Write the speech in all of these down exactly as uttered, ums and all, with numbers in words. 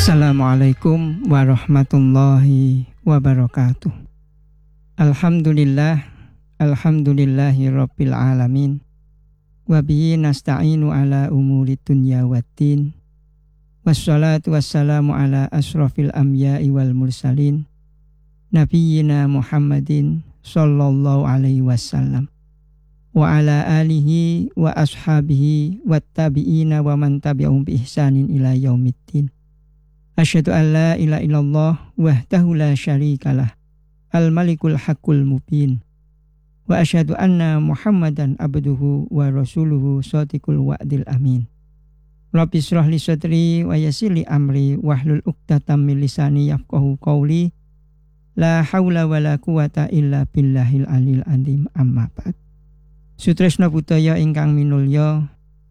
Assalamualaikum warahmatullahi wabarakatuh. Alhamdulillah, alhamdulillahi rabbil alamin. Wa bihi nasta'inu ala umuri dunya waddin. Wassalatu wassalamu ala asrafil anbiya'i wal mursalin. Nabiyyina Muhammadin sallallahu alaihi wasallam. Wa ala alihi wa ashabihi wattabi'ina wa man tabi'ahum bi ihsanin ila yaumiddin. Asyhadu an la ilaha illallah wahdahu la syarikalah al-malikul haqqul mubin. Wa asyhadu anna Muhammadan abduhu wa rasuluhu shadiqul wa'dil amin. Rabbi shrah li sadri wa yassir li amri wahlul 'uqdatam min lisani yafqahu qawli. La haula wala quwata illa billahil alil azim, amma ba'd. Sutresna budaya ingkang minulya,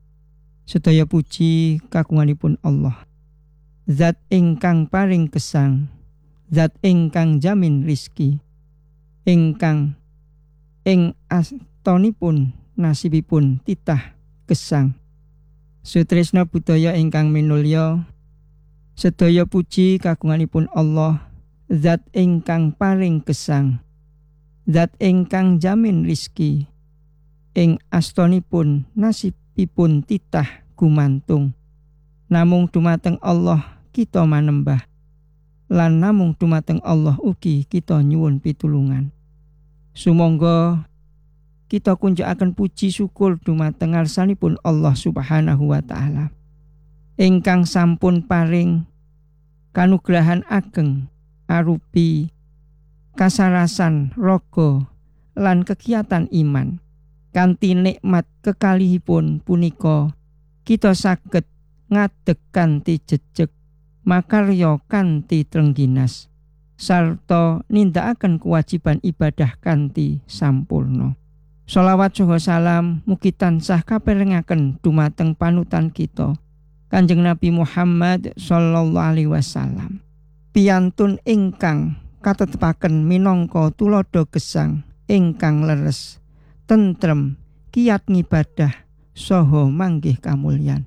sedaya puji kagunganipun Allah. Zat ingkang paring gesang, zat ingkang jamin rizki, ingkang ing astonipun nasibipun titah gesang. Sutresna budaya ingkang minulya, sedaya puji kagunganipun Allah, zat ingkang paring gesang, zat ingkang jamin rizki, ing astonipun nasibipun titah gumantung. Namung dumateng Allah kita manembah, lan namung dumateng Allah ugi kita nyuwun pitulungan. Sumangga kita kunjakaken puji syukur dumateng ngarsanipun Allah Subhanahu wa taala, ingkang sampun paring kanugrahan ageng arupi kasarasan raga lan kegiatan iman. Kanthi nikmat kekalihipun punika kita saged ngadeg kanthi jejeg, makarya kanthi trengginas, sarta nindakaken kewajiban ibadah kanthi sampurna. Shalawat saha salam mugi tansah kaparingaken dumateng panutan kita, Kanjeng Nabi Muhammad sallallahu alaihi wasallam. Piyantun ingkang katetepaken minangka tuladha gesang ingkang leres, tentrem, kiyat ngibadah saha manggih kamulyan.